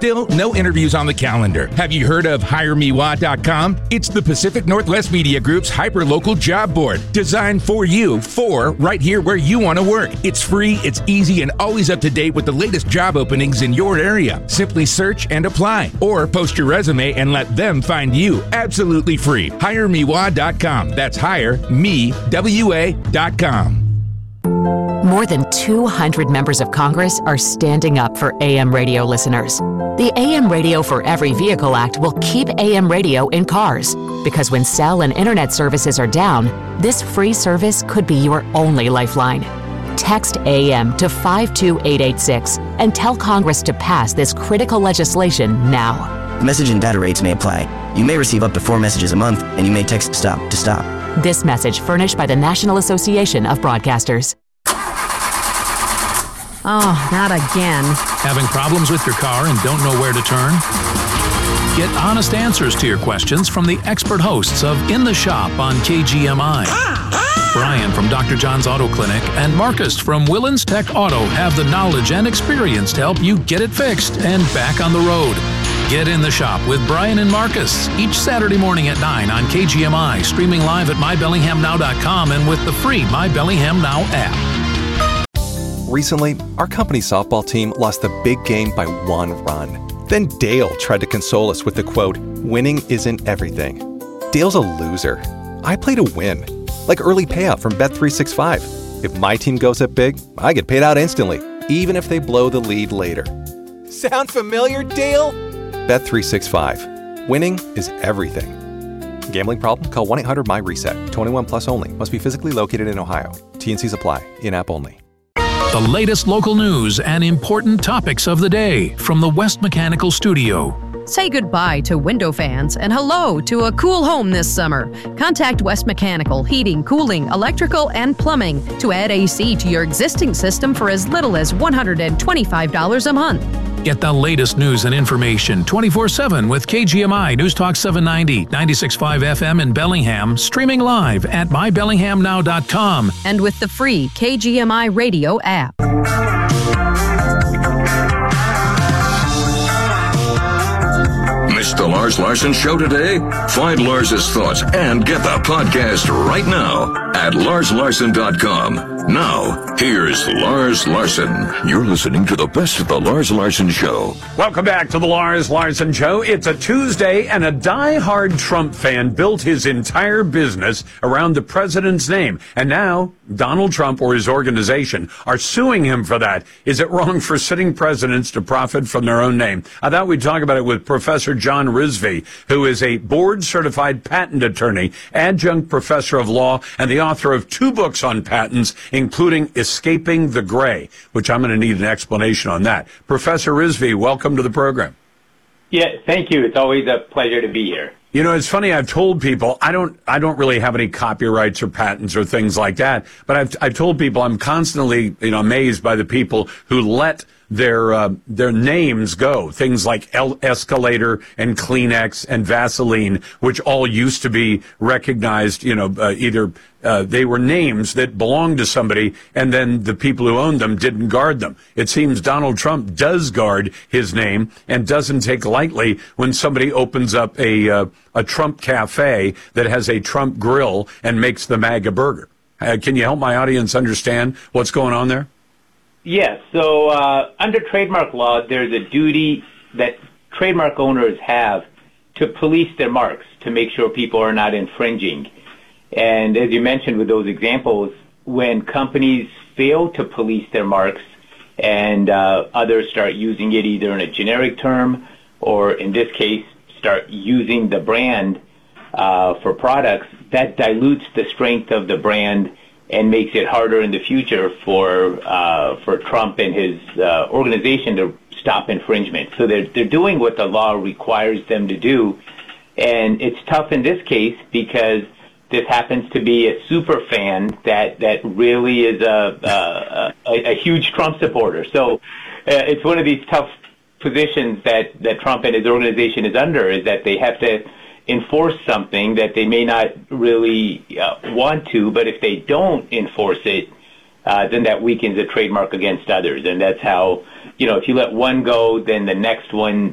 Still, no interviews on the calendar. Have you heard of HireMeWa.com? It's the Pacific Northwest Media Group's hyper-local job board, designed for you, right here where you want to work. It's free, it's easy, and always up to date with the latest job openings in your area. Simply search and apply, or post your resume and let them find you absolutely free. HireMeWa.com. That's HireMeWA.com. More than 200 members of Congress are standing up for AM radio listeners. The AM Radio for Every Vehicle Act will keep AM radio in cars, because when cell and internet services are down, this free service could be your only lifeline. Text AM to 52886 and tell Congress to pass this critical legislation now. Message and data rates may apply. You may receive up to 4 messages a month, and you may text STOP to stop. This message furnished by the National Association of Broadcasters. Oh, not again. Having problems with your car and don't know where to turn? Get honest answers to your questions from the expert hosts of In the Shop on KGMI. Brian from Dr. John's Auto Clinic and Marcus from Willens Tech Auto have the knowledge and experience to help you get it fixed and back on the road. Get In the Shop with Brian and Marcus each Saturday morning at 9 on KGMI, streaming live at MyBellinghamNow.com and with the free My Bellingham Now app. Recently, our company's softball team lost the big game by 1 run. Then Dale tried to console us with the quote, "Winning isn't everything." Dale's a loser. I play to win, like early payout from Bet365. If my team goes up big, I get paid out instantly, even if they blow the lead later. Sound familiar, Dale? Bet365. Winning is everything. Gambling problem? Call 1-800-MY-RESET. 21 plus only. Must be physically located in Ohio. T&Cs apply. In-app only. The latest local news and important topics of the day from the West Mechanical Studio. Say goodbye to window fans and hello to a cool home this summer. Contact West Mechanical Heating, Cooling, Electrical, and Plumbing to add AC to your existing system for as little as $125 a month. Get the latest news and information 24/7 with KGMI News Talk 790, 96.5 FM in Bellingham, streaming live at MyBellinghamNow.com. And with the free KGMI radio app. Missed the Lars Larson Show today? Find Lars's thoughts and get the podcast right now at LarsLarson.com. Now, here's Lars Larson. You're listening to the best of the Lars Larson Show. Welcome back to the Lars Larson Show. It's a Tuesday, and a die-hard Trump fan built his entire business around the president's name. And now, Donald Trump or his organization are suing him for that. Is it wrong for sitting presidents to profit from their own name? I thought we'd talk about it with Professor John Rizvi, who is a board-certified patent attorney, adjunct professor of law, and the author of 2 books on patents, including Escaping the Gray, which I'm going to need an explanation on that. Professor Rizvi, welcome to the program. Yeah, thank you. It's always a pleasure to be here. You know, it's funny. I've told people I don't really have any copyrights or patents or things like that. But I've told people I'm constantly, amazed by the people who let their names go. Things like Escalator and Kleenex and Vaseline, which all used to be recognized. Either they were names that belonged to somebody, and then the people who owned them didn't guard them. It seems Donald Trump does guard his name and doesn't take lightly when somebody opens up a Trump cafe that has a Trump grill and makes the MAGA burger. Can you help my audience understand what's going on there? Yes. So under trademark law, there's a duty that trademark owners have to police their marks to make sure people are not infringing. And as you mentioned with those examples, when companies fail to police their marks and others start using it either in a generic term or, in this case, start using the brand for products, that dilutes the strength of the brand and makes it harder in the future for Trump and his organization to stop infringement. So they're doing what the law requires them to do, and it's tough in this case because this happens to be a super fan that really is a huge Trump supporter. So it's one of these tough positions that Trump and his organization is under, is that they have to enforce something that they may not really want to, but if they don't enforce it, then that weakens the trademark against others. And that's how, if you let one go, then the next one